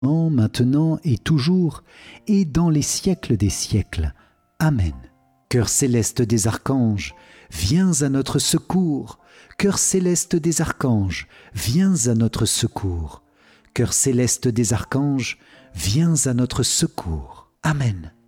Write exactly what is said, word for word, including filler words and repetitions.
maintenant et toujours, et dans les siècles des siècles. Amen. Chœur céleste des archanges, viens à notre secours. Chœur céleste des archanges, viens à notre secours. Chœur céleste des archanges, viens à notre secours. Amen.